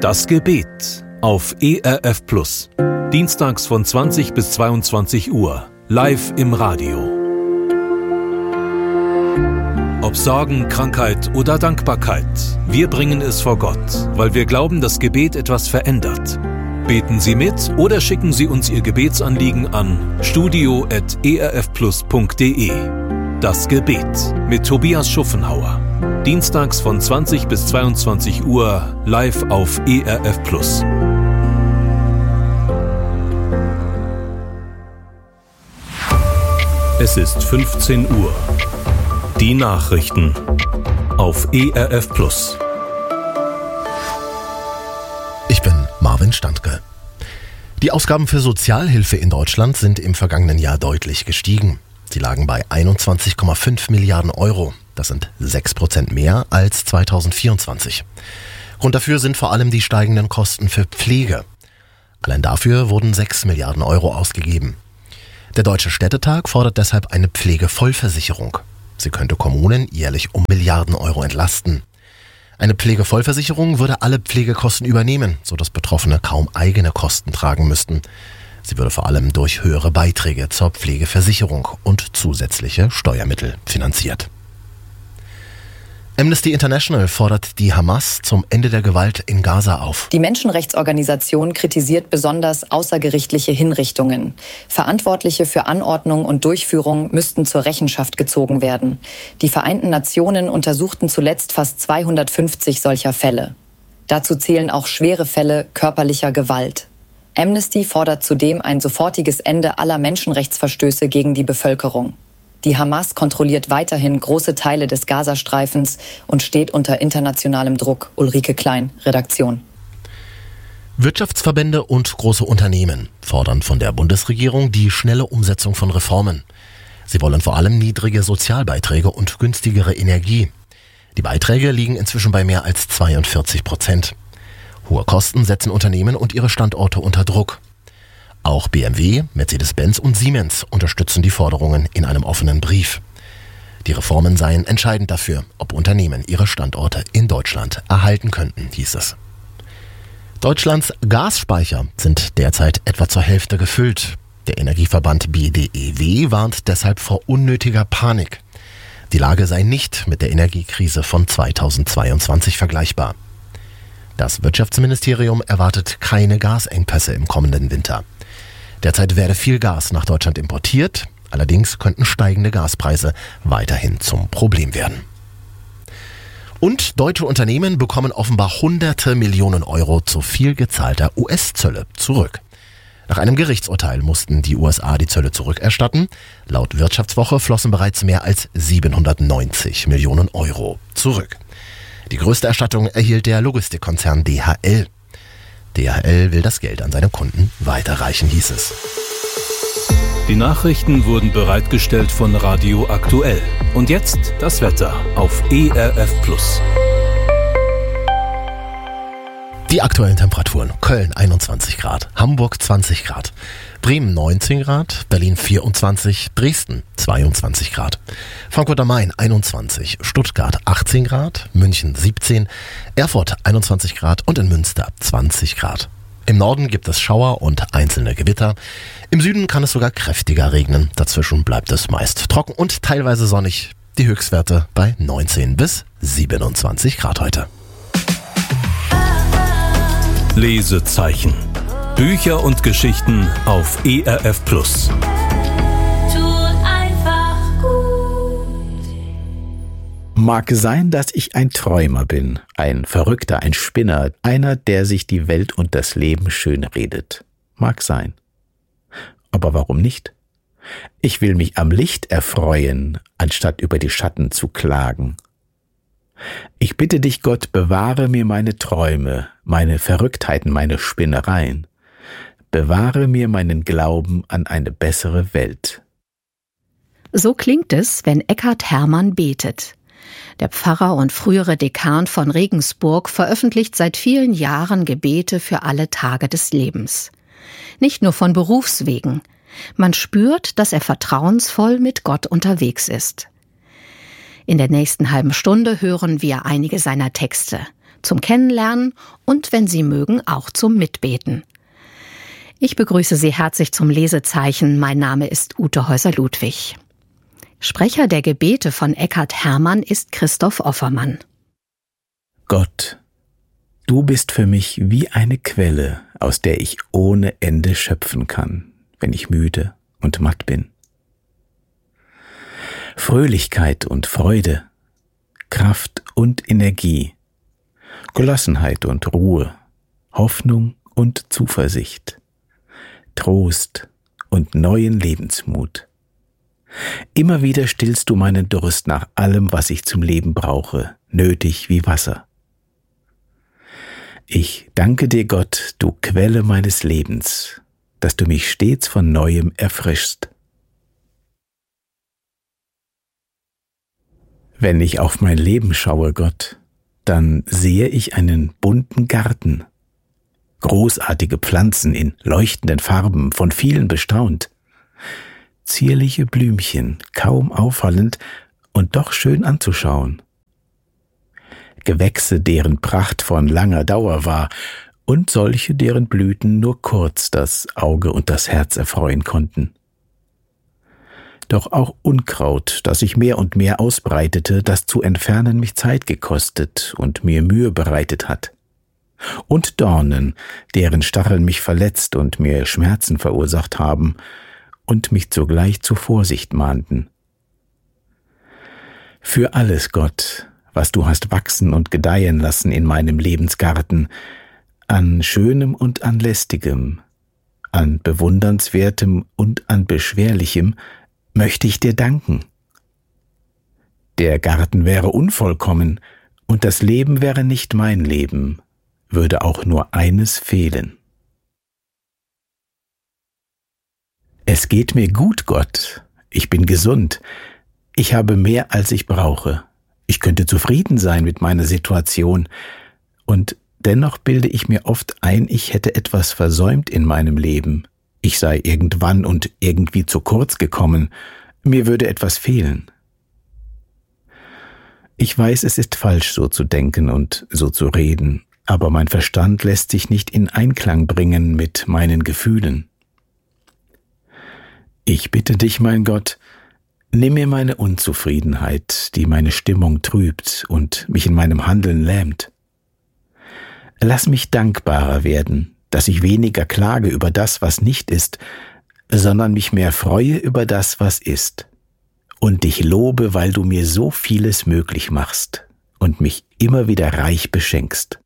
Das Gebet auf ERF Plus. Dienstags von 20 bis 22 Uhr. Live im Radio. Ob Sorgen, Krankheit oder Dankbarkeit, wir bringen es vor Gott, weil wir glauben, dass Gebet etwas verändert. Beten Sie mit oder schicken Sie uns Ihr Gebetsanliegen an studio@erfplus.de. Das Gebet mit Tobias Schuffenhauer. Dienstags von 20 bis 22 Uhr live auf ERF Plus. Es ist 15 Uhr. Die Nachrichten auf ERF Plus. Ich bin Marvin Standke. Die Ausgaben für Sozialhilfe in Deutschland sind im vergangenen Jahr deutlich gestiegen. Sie lagen bei 21,5 Milliarden Euro. Das sind 6% mehr als 2024. Grund dafür sind vor allem die steigenden Kosten für Pflege. Allein dafür wurden 6 Milliarden Euro ausgegeben. Der Deutsche Städtetag fordert deshalb eine Pflegevollversicherung. Sie könnte Kommunen jährlich um Milliarden Euro entlasten. Eine Pflegevollversicherung würde alle Pflegekosten übernehmen, sodass Betroffene kaum eigene Kosten tragen müssten. Sie würde vor allem durch höhere Beiträge zur Pflegeversicherung und zusätzliche Steuermittel finanziert. Amnesty International fordert die Hamas zum Ende der Gewalt in Gaza auf. Die Menschenrechtsorganisation kritisiert besonders außergerichtliche Hinrichtungen. Verantwortliche für Anordnung und Durchführung müssten zur Rechenschaft gezogen werden. Die Vereinten Nationen untersuchten zuletzt fast 250 solcher Fälle. Dazu zählen auch schwere Fälle körperlicher Gewalt. Amnesty fordert zudem ein sofortiges Ende aller Menschenrechtsverstöße gegen die Bevölkerung. Die Hamas kontrolliert weiterhin große Teile des Gazastreifens und steht unter internationalem Druck. Ulrike Klein, Redaktion. Wirtschaftsverbände und große Unternehmen fordern von der Bundesregierung die schnelle Umsetzung von Reformen. Sie wollen vor allem niedrige Sozialbeiträge und günstigere Energie. Die Beiträge liegen inzwischen bei mehr als 42%. Hohe Kosten setzen Unternehmen und ihre Standorte unter Druck. Auch BMW, Mercedes-Benz und Siemens unterstützen die Forderungen in einem offenen Brief. Die Reformen seien entscheidend dafür, ob Unternehmen ihre Standorte in Deutschland erhalten könnten, hieß es. Deutschlands Gasspeicher sind derzeit etwa zur Hälfte gefüllt. Der Energieverband BDEW warnt deshalb vor unnötiger Panik. Die Lage sei nicht mit der Energiekrise von 2022 vergleichbar. Das Wirtschaftsministerium erwartet keine Gasengpässe im kommenden Winter. Derzeit werde viel Gas nach Deutschland importiert, allerdings könnten steigende Gaspreise weiterhin zum Problem werden. Und deutsche Unternehmen bekommen offenbar hunderte Millionen Euro zu viel gezahlter US-Zölle zurück. Nach einem Gerichtsurteil mussten die USA die Zölle zurückerstatten. Laut Wirtschaftswoche flossen bereits mehr als 790 Millionen Euro zurück. Die größte Erstattung erhielt der Logistikkonzern DHL. DHL will das Geld an seine Kunden weiterreichen, hieß es. Die Nachrichten wurden bereitgestellt von Radio Aktuell. Und jetzt das Wetter auf ERF Plus. Die aktuellen Temperaturen: Köln 21 Grad, Hamburg 20 Grad, Bremen 19 Grad, Berlin 24, Dresden 22 Grad, Frankfurt am Main 21, Stuttgart 18 Grad, München 17, Erfurt 21 Grad und in Münster 20 Grad. Im Norden gibt es Schauer und einzelne Gewitter. Im Süden kann es sogar kräftiger regnen. Dazwischen bleibt es meist trocken und teilweise sonnig. Die Höchstwerte bei 19 bis 27 Grad heute. Lesezeichen. Bücher und Geschichten auf ERF Plus. Mag sein, dass ich ein Träumer bin, ein Verrückter, ein Spinner, einer, der sich die Welt und das Leben schön redet. Mag sein. Aber warum nicht? Ich will mich am Licht erfreuen, anstatt über die Schatten zu klagen. Ich bitte dich, Gott, bewahre mir meine Träume, meine Verrücktheiten, meine Spinnereien. Bewahre mir meinen Glauben an eine bessere Welt. So klingt es, wenn Eckhard Hermann betet. Der Pfarrer und frühere Dekan von Regensburg veröffentlicht seit vielen Jahren Gebete für alle Tage des Lebens. Nicht nur von Berufswegen. Man spürt, dass er vertrauensvoll mit Gott unterwegs ist. In der nächsten halben Stunde hören wir einige seiner Texte. zum Kennenlernen und, wenn Sie mögen, auch zum Mitbeten. Ich begrüße Sie herzlich zum Lesezeichen. Mein Name ist Ute Häuser-Ludwig. Sprecher der Gebete von Eckhard Hermann ist Christoph Offermann. Gott, du bist für mich wie eine Quelle, aus der ich ohne Ende schöpfen kann, wenn ich müde und matt bin. Fröhlichkeit und Freude, Kraft und Energie, Gelassenheit und Ruhe, Hoffnung und Zuversicht, Trost und neuen Lebensmut. Immer wieder stillst du meinen Durst nach allem, was ich zum Leben brauche, nötig wie Wasser. Ich danke dir, Gott, du Quelle meines Lebens, dass du mich stets von Neuem erfrischst. Wenn ich auf mein Leben schaue, Gott, dann sehe ich einen bunten Garten, großartige Pflanzen in leuchtenden Farben, von vielen bestaunt, zierliche Blümchen, kaum auffallend und doch schön anzuschauen, Gewächse, deren Pracht von langer Dauer war, und solche, deren Blüten nur kurz das Auge und das Herz erfreuen konnten. Doch auch Unkraut, das sich mehr und mehr ausbreitete, das zu entfernen mich Zeit gekostet und mir Mühe bereitet hat. Und Dornen, deren Stacheln mich verletzt und mir Schmerzen verursacht haben und mich zugleich zur Vorsicht mahnten. Für alles, Gott, was du hast wachsen und gedeihen lassen in meinem Lebensgarten, an Schönem und an Lästigem, an Bewundernswertem und an Beschwerlichem, möchte ich dir danken. Der Garten wäre unvollkommen und das Leben wäre nicht mein Leben, würde auch nur eines fehlen. Es geht mir gut, Gott, ich bin gesund, ich habe mehr, als ich brauche, ich könnte zufrieden sein mit meiner Situation, und dennoch bilde ich mir oft ein, ich hätte etwas versäumt in meinem Leben. Ich sei irgendwann und irgendwie zu kurz gekommen, mir würde etwas fehlen. Ich weiß, es ist falsch, so zu denken und so zu reden, aber mein Verstand lässt sich nicht in Einklang bringen mit meinen Gefühlen. Ich bitte dich, mein Gott, nimm mir meine Unzufriedenheit, die meine Stimmung trübt und mich in meinem Handeln lähmt. Lass mich dankbarer werden, dass ich weniger klage über das, was nicht ist, sondern mich mehr freue über das, was ist, und dich lobe, weil du mir so vieles möglich machst und mich immer wieder reich beschenkst.